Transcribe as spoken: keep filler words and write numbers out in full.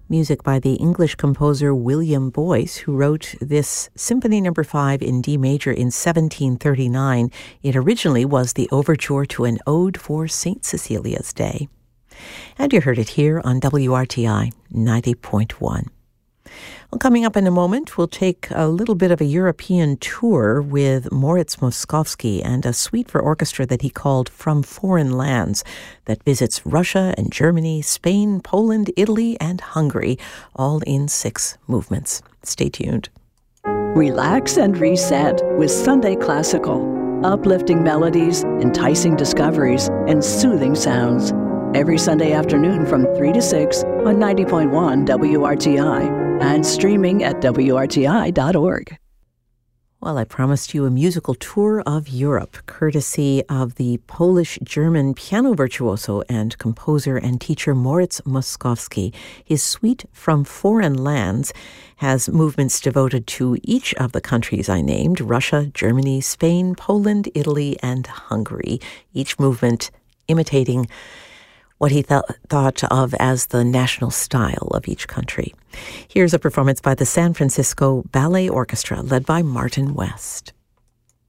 Music by the English composer William Boyce, who wrote this Symphony Number five in D major in seventeen thirty-nine. It originally was the overture to an ode for Saint Cecilia's Day. And you heard it here on W R T I ninety point one. Well, coming up in a moment, we'll take a little bit of a European tour with Moritz Moszkowski and a suite for orchestra that he called From Foreign Lands that visits Russia and Germany, Spain, Poland, Italy, and Hungary, all in six movements. Stay tuned. Relax and reset with Sunday Classical. Uplifting melodies, enticing discoveries, and soothing sounds. Every Sunday afternoon from three to six on ninety point one W R T I. And streaming at W R T I dot org. Well, I promised you a musical tour of Europe, courtesy of the Polish-German piano virtuoso and composer and teacher Moritz Moszkowski. His suite From Foreign Lands has movements devoted to each of the countries I named: Russia, Germany, Spain, Poland, Italy, and Hungary. Each movement imitating what he th- thought of as the national style of each country. Here's a performance by the San Francisco Ballet Orchestra, led by Martin West.